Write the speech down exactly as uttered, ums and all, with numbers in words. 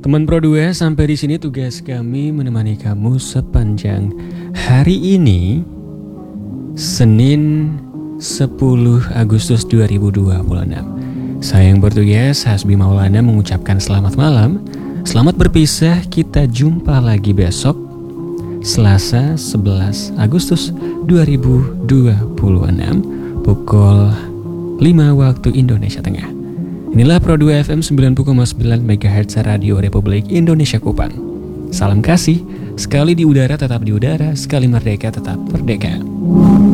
Teman Pro dua, sampai di sini tugas kami menemani kamu sepanjang hari ini, Senin sepuluh Agustus dua ribu dua puluh enam. Saya yang bertugas, Hasbi Maulana, mengucapkan selamat malam. Selamat berpisah, kita jumpa lagi besok, Selasa sebelas Agustus dua ribu dua puluh enam, pukul lima waktu Indonesia Tengah. Inilah Pro dua F M sembilan puluh koma sembilan MHz Radio Republik Indonesia Kupang. Salam kasih, sekali di udara tetap di udara, sekali merdeka tetap merdeka.